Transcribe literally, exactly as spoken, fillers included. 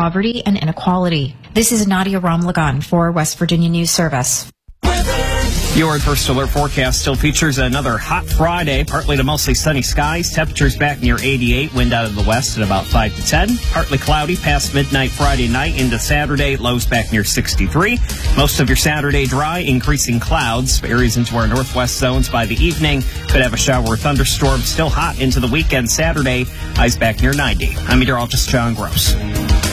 poverty and inequality. This is Nadia Ramlagan for West Virginia News Service. Your first alert forecast still features another hot Friday, partly to mostly sunny skies. Temperatures back near eighty-eight, wind out of the west at about five to ten. Partly cloudy past midnight Friday night into Saturday, lows back near sixty-three. Most of your Saturday dry, increasing clouds. Areas into our northwest zones by the evening. Could have a shower or thunderstorm. Still hot into the weekend Saturday, highs back near ninety. I'm meteorologist John Gross.